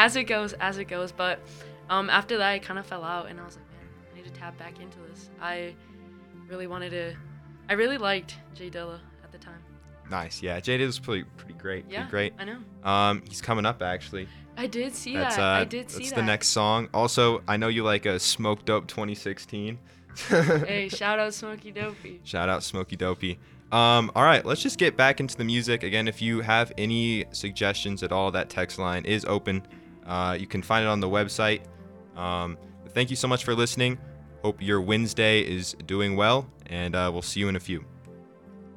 as it goes. But after that, I kind of fell out, and I was like, man, I need to tap back into this. I really liked Jay Dilla at the time. Nice. Yeah, Jay Dilla's pretty great. Yeah, pretty great. I know. He's coming up actually. I did see That's, that. I did see that's that. the next song. Also, I know you like a Smoke Dope 2016. Hey, shout out Smokey Dopey. Shout out Smokey Dopey. All right, let's just get back into the music. Again, if you have any suggestions at all, that text line is open. You can find it on the website. Thank you so much for listening. Hope your Wednesday is doing well, and we'll see you in a few.